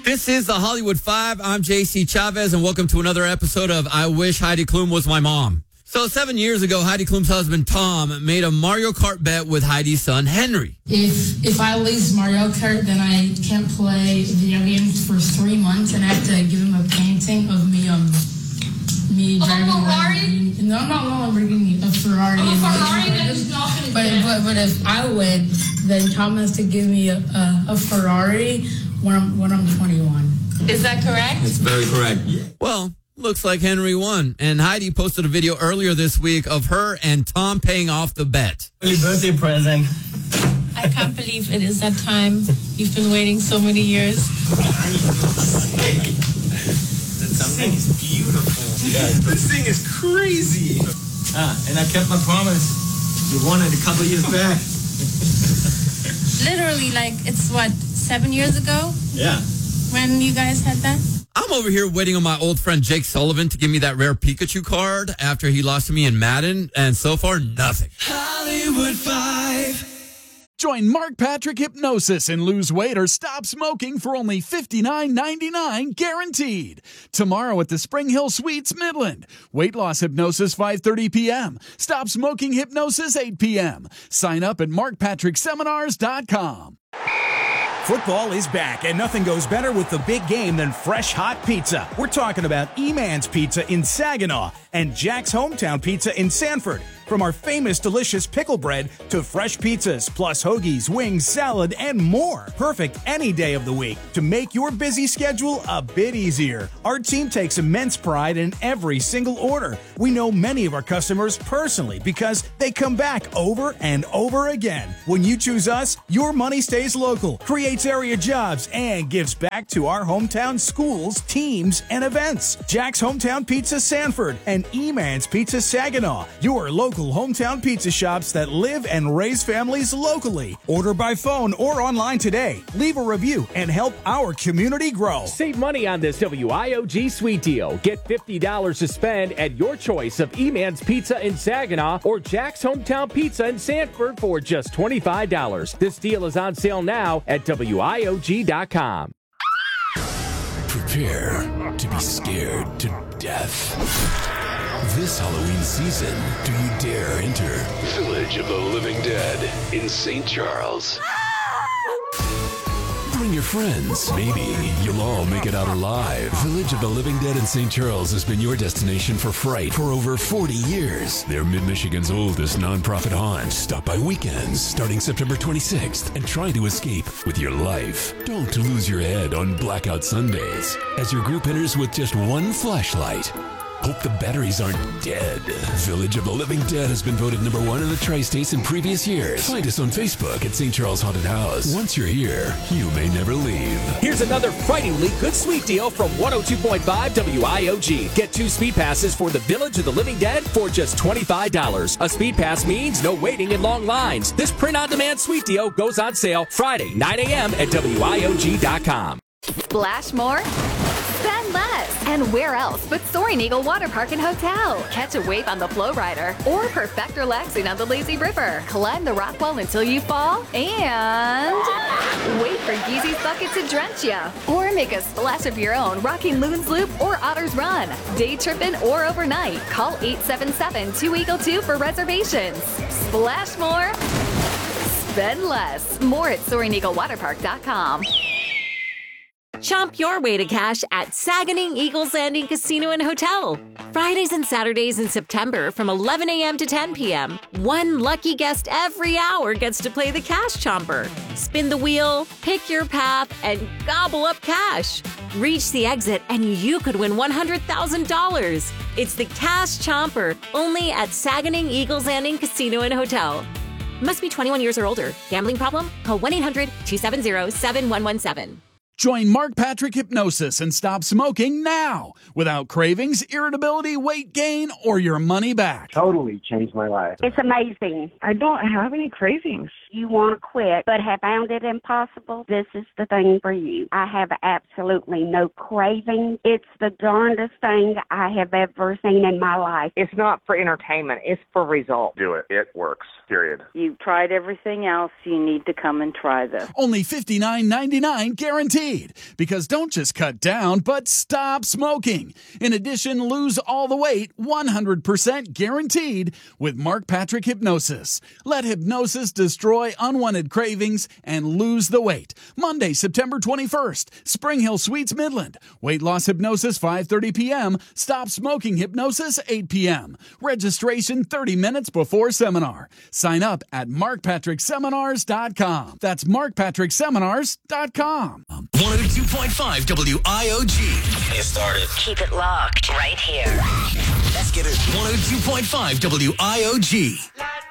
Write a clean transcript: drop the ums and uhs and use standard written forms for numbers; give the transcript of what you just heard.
This is the Hollywood Five. I'm JC Chavez, and welcome to another episode of I Wish Heidi Klum Was My Mom. So 7 years ago, Heidi Klum's husband, Tom, made a Mario Kart bet with Heidi's son, Henry. If I lose Mario Kart, then I can't play video games for 3 months, and I have to give him a painting of me driving a Ferrari? No, not a Lamborghini, a Ferrari. A Ferrari that is not going to But if I win, then Tom has to give me a Ferrari when I'm 21. Is that correct? It's very correct. Well, looks like Henry won. And Heidi posted a video earlier this week of her and Tom paying off the bet. Happy birthday present. I can't believe it is that time. You've been waiting so many years. This thing is beautiful. Yeah. This thing is crazy. And I kept my promise. You won it a couple years back. Literally, it's 7 years ago? Yeah. When you guys had that? I'm over here waiting on my old friend Jake Sullivan to give me that rare Pikachu card after he lost to me in Madden, and so far, nothing. Hollywood 5. Join Mark Patrick Hypnosis and lose weight or stop smoking for only $59.99 guaranteed. Tomorrow at the Spring Hill Suites, Midland. Weight loss hypnosis 5:30 p.m. Stop smoking hypnosis 8 p.m. Sign up at markpatrickseminars.com. Football is back, and nothing goes better with the big game than fresh, hot pizza. We're talking about E-Man's Pizza in Saginaw and Jack's Hometown Pizza in Sanford. From our famous, delicious pickle bread to fresh pizzas, plus hoagies, wings, salad, and more. Perfect any day of the week to make your busy schedule a bit easier. Our team takes immense pride in every single order. We know many of our customers personally because they come back over and over again. When you choose us, your money stays local, creates area jobs, and gives back to our hometown schools, teams, and events. Jack's Hometown Pizza Sanford and E-Man's Pizza Saginaw, your local hometown pizza shops that live and raise families locally. Order by phone or online today. Leave a review and help our community grow. Save money on this WIOG sweet deal. Get $50 to spend at your choice of E-Man's Pizza in Saginaw or Jack's Hometown Pizza in Sanford for just $25. This deal is on sale now at WIOG.com. Prepare to be scared to death. This Halloween season, do you dare enter Village of the Living Dead in St. Charles? Bring your friends. Maybe you'll all make it out alive. Village of the Living Dead in St. Charles has been your destination for fright for over 40 years. They're Mid-Michigan's oldest nonprofit haunt. Stop by weekends starting September 26th and try to escape with your life. Don't lose your head on blackout Sundays as your group enters with just one flashlight. Hope the batteries aren't dead. Village of the Living Dead has been voted #1 in the Tri-States in previous years. Find us on Facebook at St. Charles Haunted House. Once you're here, you may never leave. Here's another frighteningly good sweet deal from 102.5 WIOG. Get 2 speed passes for the Village of the Living Dead for just $25. A speed pass means no waiting in long lines. This print-on-demand sweet deal goes on sale Friday, 9 a.m. at WIOG.com. Splash more? Spend less. And where else but Soaring Eagle Water Park and Hotel? Catch a wave on the Flow Rider or perfect relaxing on the Lazy River. Climb the rock wall until you fall and wait for Geezy's Bucket to drench ya. Or make a splash of your own rocking Loon's Loop or Otter's Run. Day tripping or overnight. Call 877-2EAGLE-2 for reservations. Splash more. Spend less. More at SoaringEagleWaterPark.com. Chomp your way to cash at Saganing Eagles Landing Casino and Hotel. Fridays and Saturdays in September from 11 a.m. to 10 p.m. One lucky guest every hour gets to play the Cash Chomper. Spin the wheel, pick your path, and gobble up cash. Reach the exit and you could win $100,000. It's the Cash Chomper, only at Saganing Eagles Landing Casino and Hotel. Must be 21 years or older. Gambling problem? Call 1-800-270-7117. Join Mark Patrick Hypnosis and stop smoking now without cravings, irritability, weight gain, or your money back. Totally changed my life. It's amazing. I don't have any cravings. you want to quit but have found it impossible, this is the thing for you. I have absolutely no craving. It's the darndest thing I have ever seen in my life. It's not for entertainment. It's for results. Do it. It works. Period. You've tried everything else. You need to come and try this. Only $59.99 guaranteed. Because don't just cut down, but stop smoking. In addition, lose all the weight 100% guaranteed with Mark Patrick Hypnosis. Let hypnosis destroy unwanted cravings and lose the weight. Monday, September 21st, Spring Hill Suites, Midland. Weight loss hypnosis 5:30 p.m. Stop smoking hypnosis 8 p.m. Registration 30 minutes before seminar. Sign up at markpatrickseminars.com. That's markpatrickseminars.com. 102.5 WIOG. Get started. Keep it locked right here. Let's get it. 102.5 WIOG.